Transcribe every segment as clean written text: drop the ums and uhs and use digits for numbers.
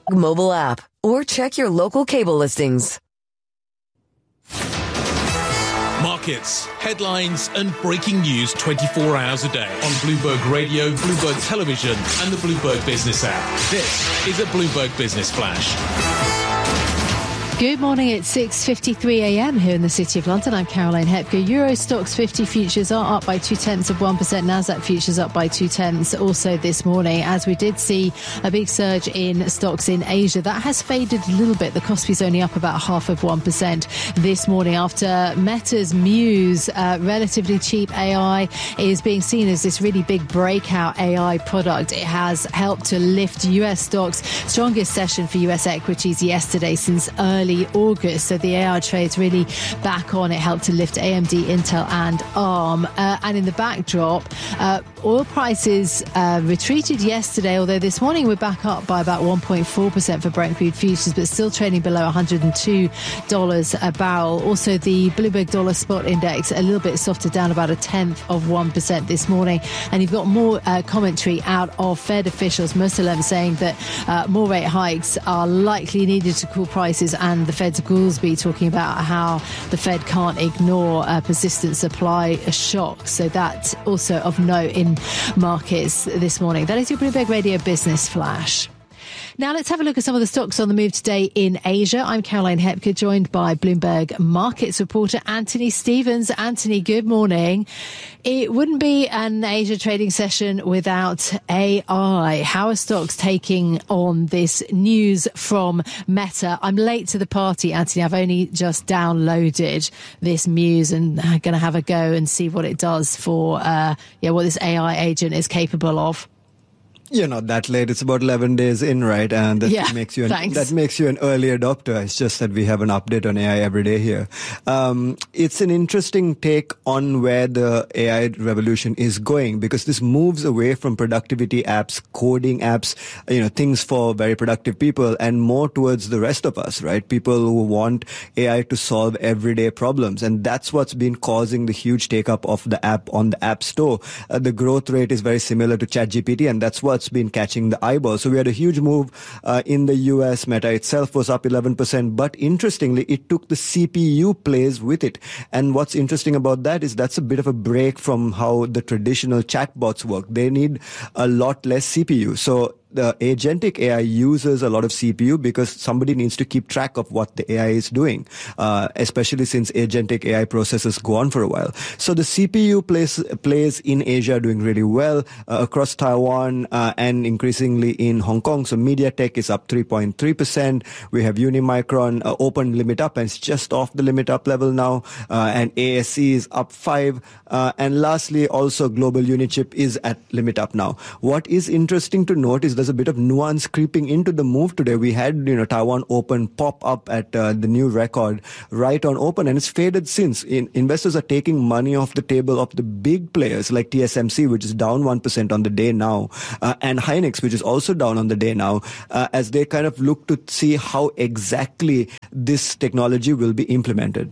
mobile app or check your local cable listings. Markets, headlines and breaking news 24 hours a day on Bloomberg Radio, Bloomberg Television and the Bloomberg Business app. This is a Bloomberg Business Flash. Good morning, it's 6:53 a.m. here in the City of London. I'm Caroline Hepker. Euro Stoxx 50 futures are up by 0.2%. Nasdaq futures up by 0.2 also this morning, as we did see a big surge in stocks in Asia. That has faded a little bit. The Kospi's only up about 0.5% this morning after Meta's Muse, relatively cheap AI, is being seen as this really big breakout AI product. It has helped to lift US stocks. Strongest session for US equities yesterday since early August. So the AI trade's really back on. It helped to lift AMD, Intel and ARM. And in the backdrop, oil prices retreated yesterday, although this morning we're back up by about 1.4% for Brent crude futures, but still trading below $102 a barrel. Also, the Bloomberg Dollar Spot Index a little bit softer, down about 0.1% this morning. And you've got more commentary out of Fed officials, most of them saying that more rate hikes are likely needed to cool prices, and the Fed's Goolsbee talking about how the Fed can't ignore persistent supply shocks. So that's also of note in markets this morning. That is your Bloomberg Radio Business Flash. Now let's have a look at some of the stocks on the move today in Asia. I'm Caroline Hepker, joined by Bloomberg Markets reporter Anthony Stevens. Anthony, good morning. It wouldn't be an Asia trading session without AI. How are stocks taking on this news from Meta? I'm late to the party, Anthony. I've only just downloaded this Muse and I'm going to have a go and see what it does for what this AI agent is capable of. You're not that late. It's about 11 days in, right? And that makes you an early adopter. It's just that we have an update on AI every day here. It's an interesting take on where the AI revolution is going, because this moves away from productivity apps, coding apps, things for very productive people, and more towards the rest of us, right? People who want AI to solve everyday problems. And that's what's been causing the huge take-up of the app on the App Store. The growth rate is very similar to ChatGPT, and that's what's been catching the eyeball. So we had a huge move in the US. Meta itself was up 11%, but interestingly, it took the CPU plays with it. And what's interesting about that is that's a bit of a break from how the traditional chatbots work. They need a lot less CPU. So the agentic AI uses a lot of CPU because somebody needs to keep track of what the AI is doing, especially since agentic AI processes go on for a while. So the CPU plays in Asia are doing really well across Taiwan and increasingly in Hong Kong. So MediaTek is up 3.3%. We have Unimicron open limit up and it's just off the limit up level now. And ASE is up 5. And lastly, also Global Unichip is at limit up now. What is interesting to note is there's a bit of nuance creeping into the move today. We had, Taiwan Open pop up at the new record right on open, and it's faded since. Investors are taking money off the table of the big players like TSMC, which is down 1% on the day now, and Hynix, which is also down on the day now, as they kind of look to see how exactly this technology will be implemented.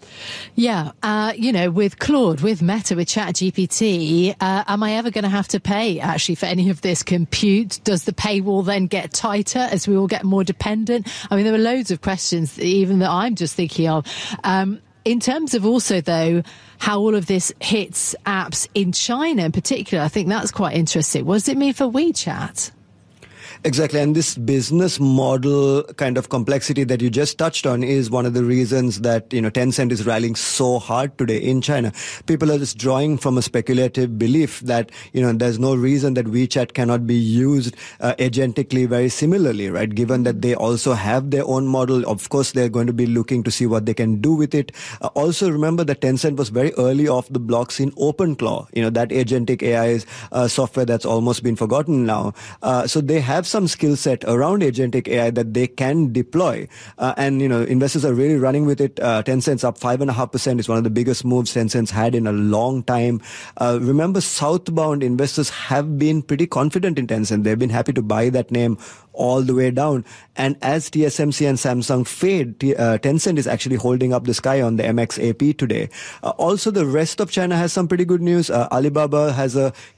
Yeah, with Claude, with Meta, with ChatGPT, am I ever going to have to pay actually for any of this compute? Does the paywall then get tighter as we all get more dependent? I mean, there are loads of questions even that I'm just thinking of. In terms of also, though, how all of this hits apps in China in particular, I think that's quite interesting. What does it mean for WeChat? Exactly. And this business model kind of complexity that you just touched on is one of the reasons that, Tencent is rallying so hard today in China. People are just drawing from a speculative belief that, there's no reason that WeChat cannot be used agentically very similarly, right? Given that they also have their own model. Of course, they're going to be looking to see what they can do with it. Also, remember that Tencent was very early off the blocks in OpenClaw, that agentic AI software that's almost been forgotten now. So they have some skill set around agentic AI that they can deploy. And, investors are really running with it. Tencent's up 5.5%. It's one of the biggest moves Tencent's had in a long time. Remember, southbound investors have been pretty confident in Tencent. They've been happy to buy that name all the way down. And as TSMC and Samsung fade, Tencent is actually holding up the sky on the MXAP today. Also, the rest of China has some pretty good news. Alibaba has a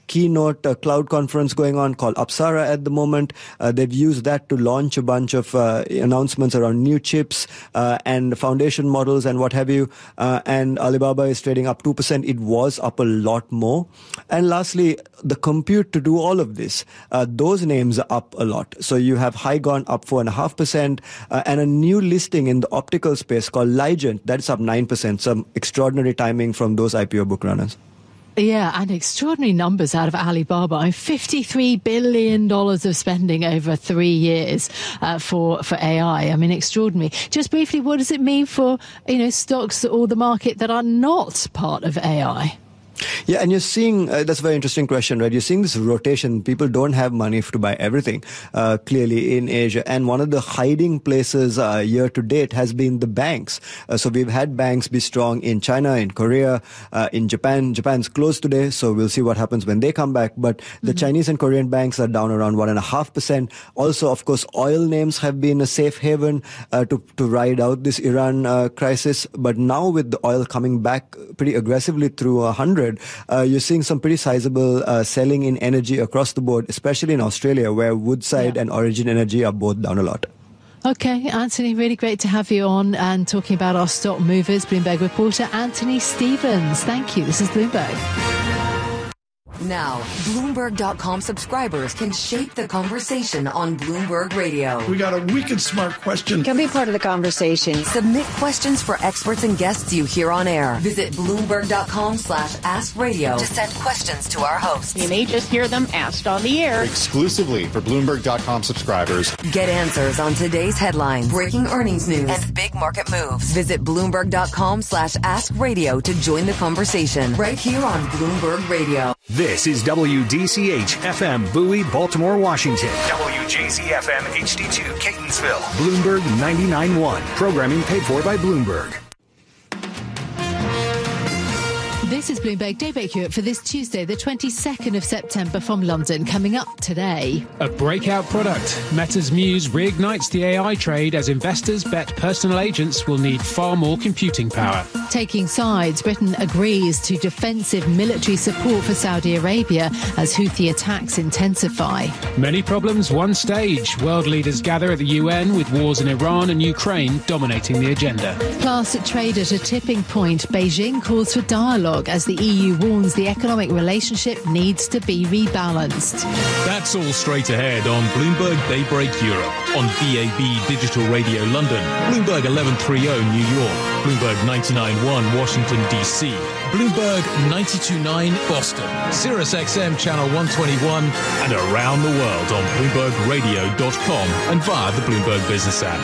keynote cloud conference going on called Apsara at the moment. They've used that to launch a bunch of announcements around new chips and foundation models and what have you. And Alibaba is trading up 2%. It was up a lot more. And lastly, the compute to do all of this, those names are up a lot. So you have Hygon up 4.5%, and a new listing in the optical space called Ligent, that's up 9%. Some extraordinary timing from those IPO book runners. Yeah, and extraordinary numbers out of Alibaba. $53 billion of spending over 3 years for AI. I mean, extraordinary. Just briefly, what does it mean for stocks or the market that are not part of AI? Yeah, and you're seeing, that's a very interesting question, right? You're seeing this rotation. People don't have money to buy everything, clearly in Asia. And one of the hiding places year to date has been the banks. So we've had banks be strong in China, in Korea, in Japan. Japan's closed today, so we'll see what happens when they come back. But the Chinese and Korean banks are down around 1.5%. Also, of course, oil names have been a safe haven to ride out this Iran crisis. But now with the oil coming back pretty aggressively through 100, you're seeing some pretty sizable selling in energy across the board, especially in Australia, where Woodside and Origin Energy are both down a lot. Okay, Anthony, really great to have you on and talking about our stock movers. Bloomberg reporter Anthony Stevens. Thank you. This is Bloomberg. Now, Bloomberg.com subscribers can shape the conversation on Bloomberg Radio. We got a wicked smart question. Can be part of the conversation. Submit questions for experts and guests you hear on air. Visit Bloomberg.com/AskRadio to send questions to our hosts. You may just hear them asked on the air. Exclusively for Bloomberg.com subscribers. Get answers on today's headlines, breaking earnings news, and big market moves. Visit Bloomberg.com/AskRadio to join the conversation right here on Bloomberg Radio. This is WDCH FM Bowie, Baltimore, Washington. WJZ FM HD2 Catonsville. Bloomberg 99.1. Programming paid for by Bloomberg. This is Bloomberg Daybreak Europe for this Tuesday, the 22nd of September from London. Coming up today. A breakout product. Meta's Muse reignites the AI trade as investors bet personal agents will need far more computing power. Taking sides, Britain agrees to defensive military support for Saudi Arabia as Houthi attacks intensify. Many problems, one stage. World leaders gather at the UN with wars in Iran and Ukraine dominating the agenda. Plus, trade at a tipping point. Beijing calls for dialogue as the EU warns the economic relationship needs to be rebalanced. That's all straight ahead on Bloomberg Daybreak Europe, on DAB Digital Radio London, Bloomberg 1130 New York, Bloomberg 99.1 Washington, D.C., Bloomberg 92.9 Boston, Sirius XM Channel 121, and around the world on BloombergRadio.com and via the Bloomberg Business app.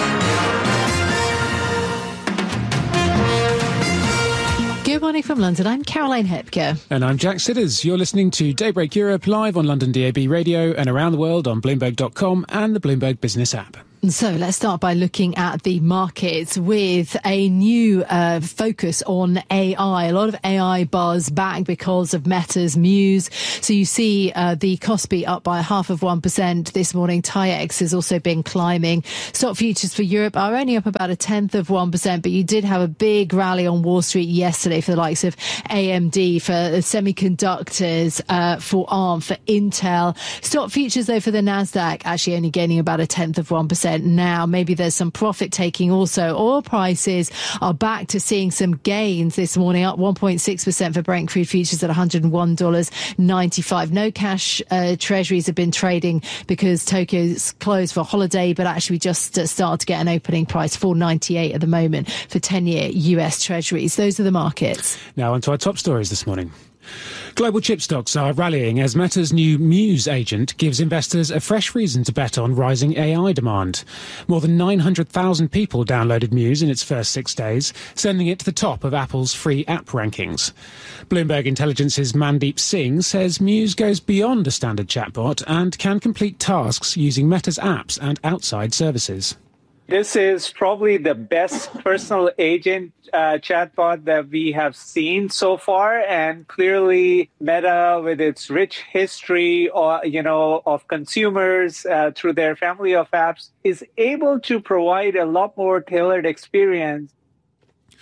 Good morning from London. I'm Caroline Hepker. And I'm Jack Sidders. You're listening to Daybreak Europe live on London DAB Radio and around the world on Bloomberg.com and the Bloomberg Business app. So let's start by looking at the markets with a new focus on AI. A lot of AI buzz back because of Meta's Muse. So you see the Kospi up by 0.5% this morning. TAIEX has also been climbing. Stock futures for Europe are only up about 0.1%, but you did have a big rally on Wall Street yesterday for the likes of AMD, for semiconductors, for ARM, for Intel. Stock futures, though, for the Nasdaq actually only gaining about 0.1%. Now, maybe there's some profit taking also. Oil prices are back to seeing some gains this morning, up 1.6% for Brent crude futures at $101.95. No cash treasuries have been trading because Tokyo's closed for holiday, but actually we just started to get an opening price, $4.98 at the moment for 10-year US treasuries. Those are the markets. Now on to our top stories this morning. Global chip stocks are rallying as Meta's new Muse agent gives investors a fresh reason to bet on rising AI demand. More than 900,000 people downloaded Muse in its first 6 days, sending it to the top of Apple's free app rankings. Bloomberg Intelligence's Mandeep Singh says Muse goes beyond a standard chatbot and can complete tasks using Meta's apps and outside services. This is probably the best personal agent chatbot that we have seen so far, and clearly Meta, with its rich history, of consumers through their family of apps, is able to provide a lot more tailored experience.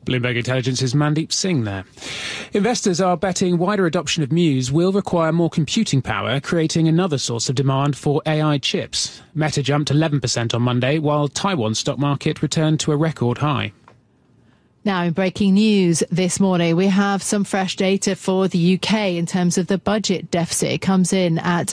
Bloomberg Intelligence's Mandeep Singh there. Investors are betting wider adoption of Muse will require more computing power, creating another source of demand for AI chips. Meta jumped 11% on Monday, while Taiwan's stock market returned to a record high. Now, in breaking news this morning, we have some fresh data for the UK in terms of the budget deficit. It comes in at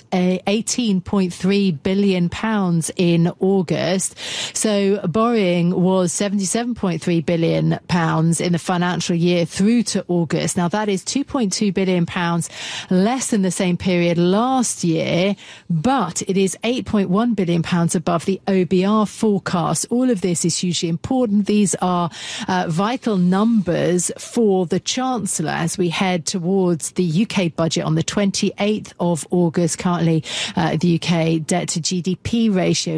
£18.3 billion in August. So borrowing was £77.3 billion in the financial year through to August. Now, that is £2.2 billion less than the same period last year, but it is £8.1 billion above the OBR forecast. All of this is hugely important. These are vital numbers for the Chancellor as we head towards the UK budget on the 28th of August. Currently, the UK debt to GDP ratio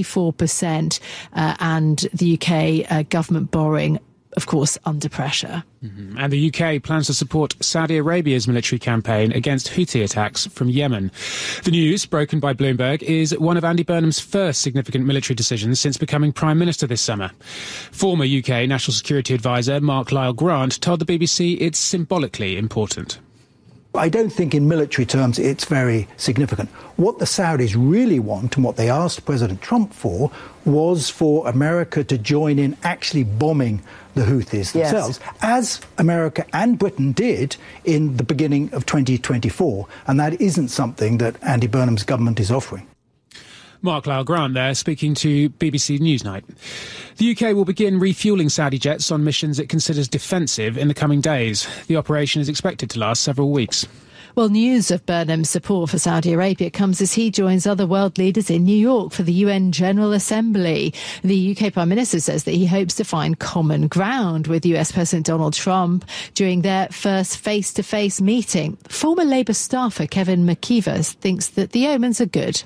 94%, and the UK government borrowing, of course, under pressure. Mm-hmm. And the UK plans to support Saudi Arabia's military campaign against Houthi attacks from Yemen. The news, broken by Bloomberg, is one of Andy Burnham's first significant military decisions since becoming Prime Minister this summer. Former UK National Security Advisor Mark Lyle Grant told the BBC it's symbolically important. I don't think in military terms it's very significant. What the Saudis really want and what they asked President Trump for was for America to join in actually bombing the Houthis themselves, as America and Britain did in the beginning of 2024. And that isn't something that Andy Burnham's government is offering. Mark Lyle Grant there, speaking to BBC Newsnight. The UK will begin refuelling Saudi jets on missions it considers defensive in the coming days. The operation is expected to last several weeks. Well, news of Burnham's support for Saudi Arabia comes as he joins other world leaders in New York for the UN General Assembly. The UK Prime Minister says that he hopes to find common ground with US President Donald Trump during their first face-to-face meeting. Former Labour staffer Kevin McKeever thinks that the omens are good.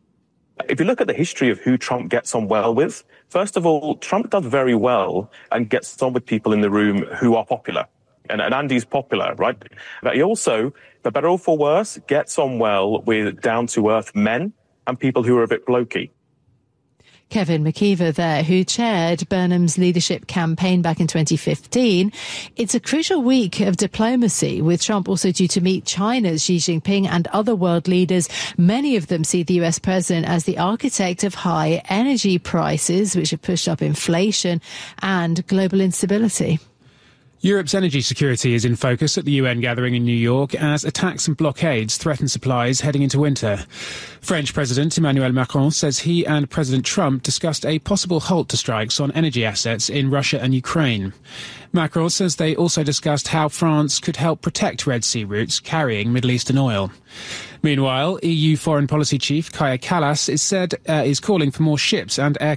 If you look at the history of who Trump gets on well with, first of all, Trump does very well and gets on with people in the room who are popular. And Andy's popular, right? But he also, for better or for worse, gets on well with down-to-earth men and people who are a bit blokey. Kevin McKeever there, who chaired Burnham's leadership campaign back in 2015. It's a crucial week of diplomacy, with Trump also due to meet China's Xi Jinping and other world leaders. Many of them see the US president as the architect of high energy prices, which have pushed up inflation and global instability. Europe's energy security is in focus at the UN gathering in New York as attacks and blockades threaten supplies heading into winter. French President Emmanuel Macron says he and President Trump discussed a possible halt to strikes on energy assets in Russia and Ukraine. Macron says they also discussed how France could help protect Red Sea routes carrying Middle Eastern oil. Meanwhile, EU Foreign Policy Chief Kaja Kallas is calling for more ships and air